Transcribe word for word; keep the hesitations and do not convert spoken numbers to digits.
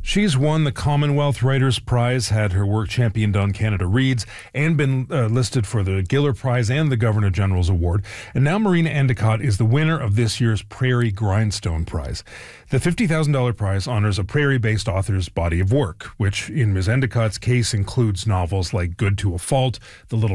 She's won the Commonwealth Writers' Prize, had her work championed on Canada Reads, and been uh, listed for the Giller Prize and the Governor-General's Award. And now Marina Endicott is the winner of this year's Prairie Grindstone Prize. The fifty thousand dollars prize honors a prairie-based author's body of work, which in Miz Endicott's case includes novels like Good to a Fault, The Little